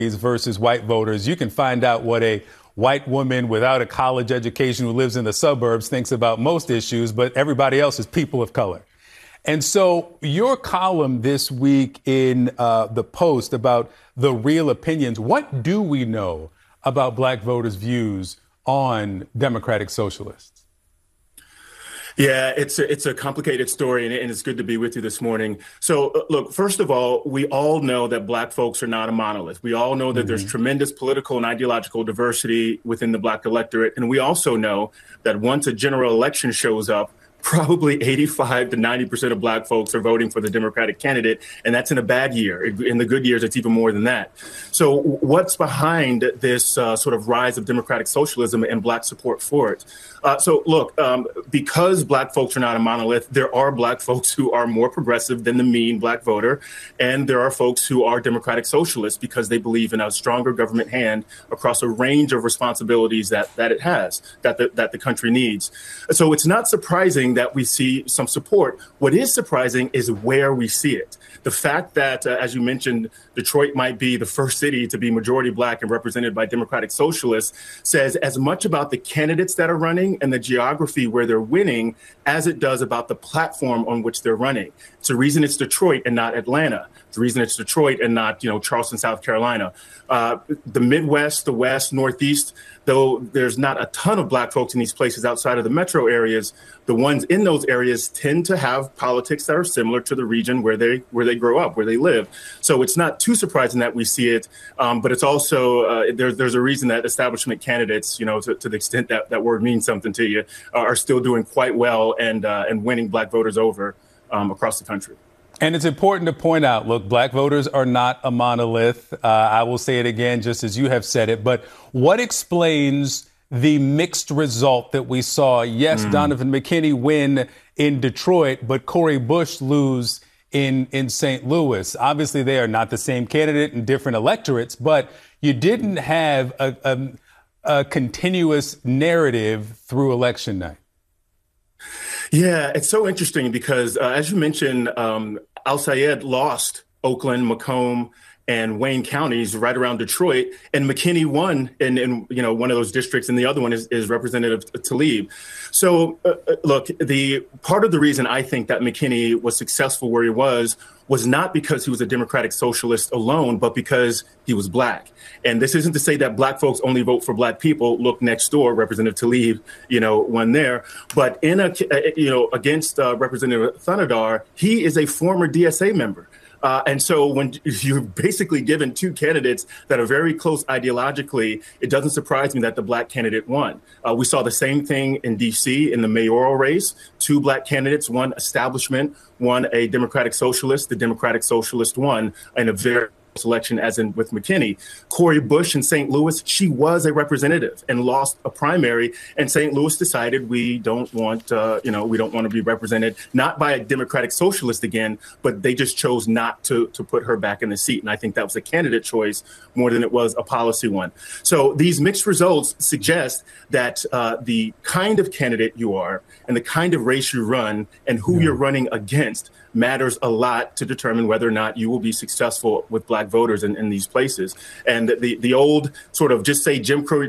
versus white voters. You can find out what a white woman without a college education who lives in the suburbs thinks about most issues, but everybody else is people of color. And so your column this week in the Post about the real opinions, what do we know about black voters' views on democratic socialists? Yeah, it's a complicated story, and it's good to be with you this morning. So, look, first of all, we all know that black folks are not a monolith. We all know that there's tremendous political and ideological diversity within the black electorate. And we also know that once a general election shows up, probably 85 to 90% of black folks are voting for the Democratic candidate. And that's in a bad year. In the good years, it's even more than that. So what's behind this sort of rise of democratic socialism and black support for it? So look, because black folks are not a monolith, there are black folks who are more progressive than the mean black voter. And there are folks who are democratic socialists because they believe in a stronger government hand across a range of responsibilities that it has, that the country needs. So it's not surprising that we see some support. What is surprising is where we see it. The fact that, as you mentioned, Detroit might be the first city to be majority black and represented by democratic socialists says as much about the candidates that are running and the geography where they're winning as it does about the platform on which they're running. It's the reason it's Detroit and not Atlanta. It's the reason it's Detroit and not, Charleston, South Carolina. The Midwest, the West, Northeast, though there's not a ton of black folks in these places outside of the metro areas, the ones in those areas tend to have politics that are similar to the region where they grow up, where they live. So it's not too surprising that we see it, but it's also there's a reason that establishment candidates, to the extent that that word means something to you, are still doing quite well and winning black voters over across the country. And it's important to point out, look, black voters are not a monolith. I will say it again, just as you have said it. But what explains the mixed result that we saw? Yes, Donovan McKinney win in Detroit, but Cori Bush lose in St. Louis. Obviously, they are not the same candidate in different electorates, but you didn't have a continuous narrative through election night. Yeah, it's so interesting because, as you mentioned, Al-Sayed lost Oakland, Macomb, and Wayne counties right around Detroit, and McKinney won in one of those districts, and the other one is Representative Tlaib. So, look, the part of the reason I think that McKinney was successful where he was not because he was a democratic socialist alone, but because he was black. And this isn't to say that black folks only vote for black people. Look next door, Representative Tlaib, won there. But against Representative Thunadar, he is a former DSA member. And so when you're basically given two candidates that are very close ideologically, it doesn't surprise me that the black candidate won. We saw the same thing in D.C. in the mayoral race. Two black candidates, one establishment, one a democratic socialist. The democratic socialist won in a very election, as in with McKinney. Cori Bush in St. Louis, she was a representative and lost a primary. And St. Louis decided we don't want to be represented, not by a democratic socialist again, but they just chose not to put her back in the seat. And I think that was a candidate choice more than it was a policy one. So these mixed results suggest that the kind of candidate you are and the kind of race you run and who you're running against matters a lot to determine whether or not you will be successful with black voters in these places. And the old sort of just say Jim Crow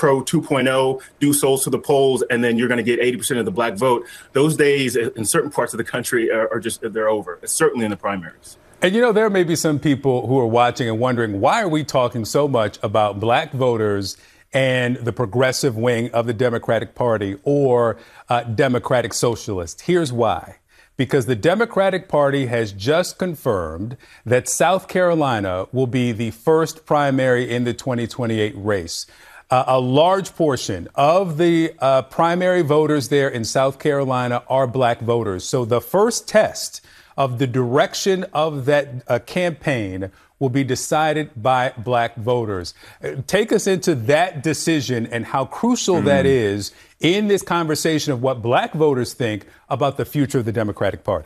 2.0, do souls to the polls, and then you're going to get 80% of the black vote. Those days in certain parts of the country they're over, certainly in the primaries. And, there may be some people who are watching and wondering, why are we talking so much about black voters and the progressive wing of the Democratic Party or democratic socialists? Here's why. Because the Democratic Party has just confirmed that South Carolina will be the first primary in the 2028 race. A large portion of the primary voters there in South Carolina are black voters. So the first test of the direction of that campaign will be decided by black voters. Take us into that decision and how crucial that is in this conversation of what black voters think about the future of the Democratic Party.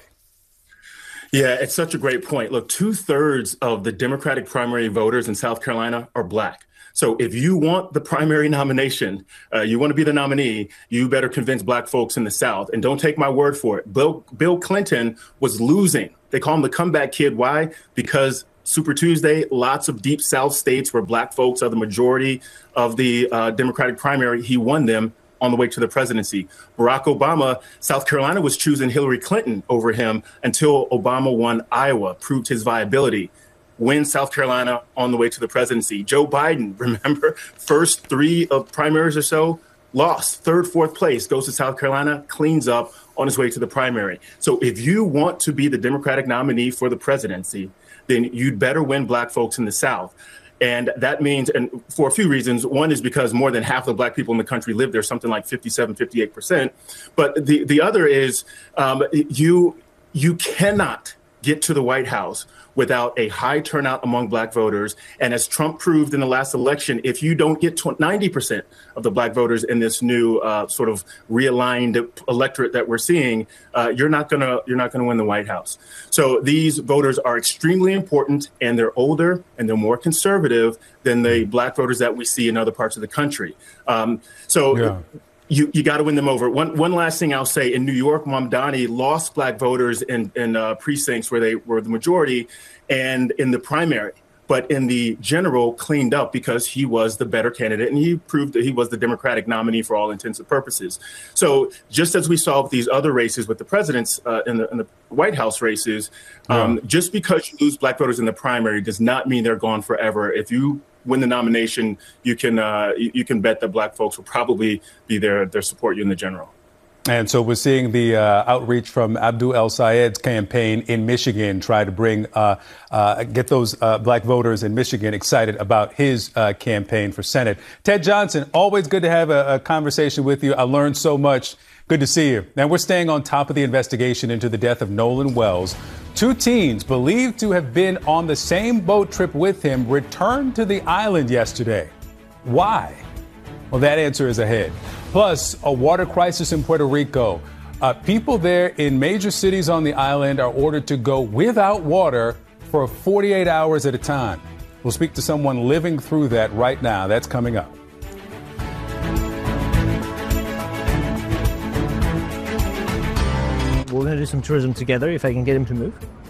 Yeah, it's such a great point. Look, 2/3 of the Democratic primary voters in South Carolina are black. So if you want the primary nomination, you want to be the nominee, you better convince black folks in the South. And don't take my word for it. Bill Clinton was losing. They call him the comeback kid. Why? Because Super Tuesday, lots of deep South states where black folks are the majority of the Democratic primary. He won them on the way to the presidency. Barack Obama, South Carolina was choosing Hillary Clinton over him until Obama won Iowa, proved his viability. Wins South Carolina on the way to the presidency. Joe Biden, remember, first 3 of primaries or so, lost. 3rd, 4th place, goes to South Carolina, cleans up on his way to the primary. So if you want to be the Democratic nominee for the presidency, then you'd better win black folks in the South. And that means, and for a few reasons, one is because more than half of the black people in the country live there, something like 57, 58%. But the other is you cannot get to the White House without a high turnout among black voters. And as Trump proved in the last election, if you don't get 90% of the black voters in this new sort of realigned electorate that we're seeing, you're not gonna win the White House. So these voters are extremely important, and they're older and they're more conservative than the black voters that we see in other parts of the country. You got to win them over. One last thing I'll say: in New York, Mamdani lost black voters in precincts where they were the majority, and in the primary. But in the general, cleaned up because he was the better candidate, and he proved that he was the Democratic nominee for all intents and purposes. So just as we saw with these other races with the presidents in the White House races, just because you lose black voters in the primary does not mean they're gone forever. If you win the nomination, you can bet that black folks will probably be there to support you in the general. And so we're seeing the outreach from Abdul El-Sayed's campaign in Michigan try to bring get those black voters in Michigan excited about his campaign for Senate. Ted Johnson, always good to have a conversation with you. I learned so much. Good to see you. Now, we're staying on top of the investigation into the death of Nolan Wells. 2 teens believed to have been on the same boat trip with him returned to the island yesterday. Why? Well, that answer is ahead. Plus, a water crisis in Puerto Rico. People there in major cities on the island are ordered to go without water for 48 hours at a time. We'll speak to someone living through that right now. That's coming up. We're going to do some tourism together if I can get him to move.